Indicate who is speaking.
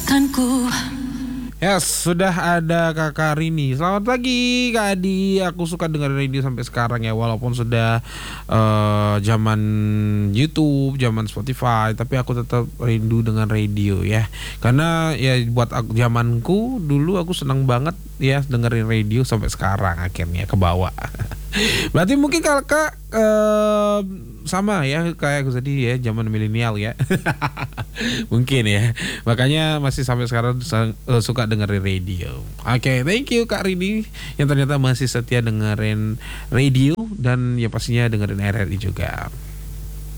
Speaker 1: Ya, sudah ada Kakak Rini. Selamat pagi Kak Adi. Aku suka dengar radio sampai sekarang ya, walaupun sudah zaman YouTube, zaman Spotify, tapi aku tetap rindu dengan radio ya. Karena ya buat aku, zamanku dulu aku senang banget ya dengerin radio sampai sekarang akhirnya ke bawah. Berarti mungkin Kakak sama ya kayak aku tadi ya, zaman milenial ya. Mungkin ya. Makanya masih sampai sekarang suka dengerin radio. Oke, thank you Kak Rini yang ternyata masih setia dengerin radio dan ya pastinya dengerin RRI juga.